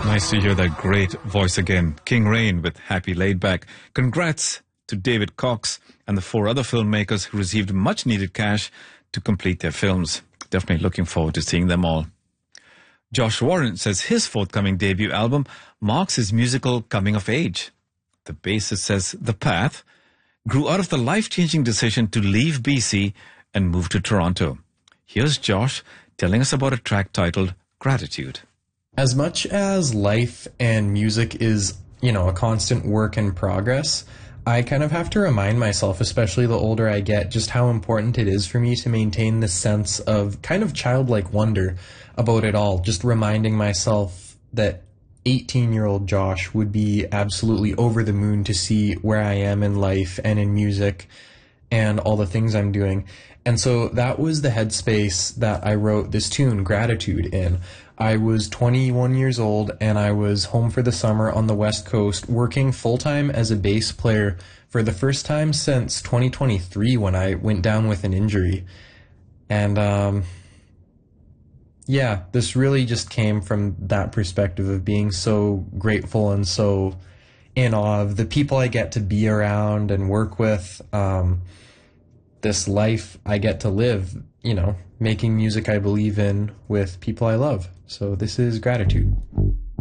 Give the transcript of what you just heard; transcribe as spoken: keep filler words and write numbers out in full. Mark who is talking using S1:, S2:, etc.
S1: Nice to hear that great voice again. King Rain with Happy Laid Back. Congrats to David Cox and the four other filmmakers who received much needed cash to complete their films. Definitely looking forward to seeing them all. Josh Warren says his forthcoming debut album marks his musical coming of age. The bassist says The Path grew out of the life-changing decision to leave B C and move to Toronto. Here's Josh telling us about a track titled Gratitude.
S2: As much as life and music is, you know, a constant work in progress, I kind of have to remind myself, especially the older I get, just how important it is for me to maintain this sense of kind of childlike wonder about it all. Just reminding myself that eighteen-year-old Josh would be absolutely over the moon to see where I am in life and in music and all the things I'm doing. And so that was the headspace that I wrote this tune, Gratitude, in. I was twenty-one years old and I was home for the summer on the West Coast working full-time as a bass player for the first time since twenty twenty-three when I went down with an injury. And um, yeah, this really just came from that perspective of being so grateful and so in awe of the people I get to be around and work with. Um, this life I get to live, you know, making music I believe in with people I love. So this is Gratitude.